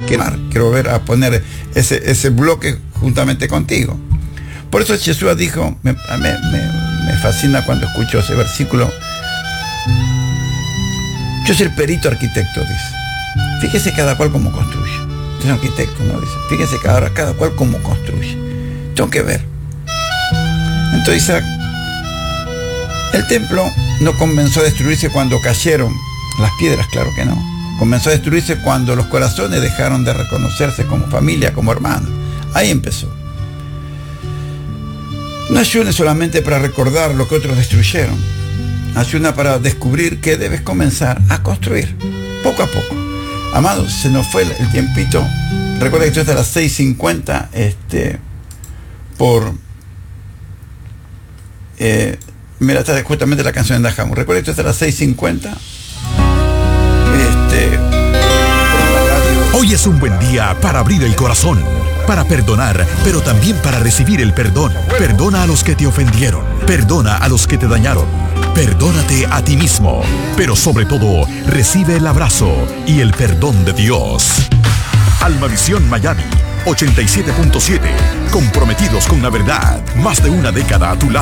quiero volver a poner ese bloque juntamente contigo. Por eso Jesús dijo, me fascina cuando escucho ese versículo. Yo soy el perito arquitecto, dice. Fíjese cada cual cómo construye. Yo soy arquitecto, ¿no? Dice. Fíjese cada cual cómo construye. Tengo que ver. Entonces Isaac, el templo no comenzó a destruirse cuando cayeron las piedras, claro que no. Comenzó a destruirse cuando los corazones dejaron de reconocerse como familia, como hermanos. Ahí empezó. No ayunes solamente para recordar lo que otros destruyeron. Ayuna para descubrir que debes comenzar a construir, poco a poco. Amados, se nos fue el tiempito. Recuerda que esto es a las 6:50, mira, está justamente la canción de Dajamos. Recuerda que esto es a las 6:50. Hoy es un buen día para abrir el corazón, para perdonar, pero también para recibir el perdón. Perdona a los que te ofendieron, perdona a los que te dañaron, perdónate a ti mismo, pero sobre todo, recibe el abrazo y el perdón de Dios. Almavisión Miami 87.7, comprometidos con la verdad, más de una década a tu lado.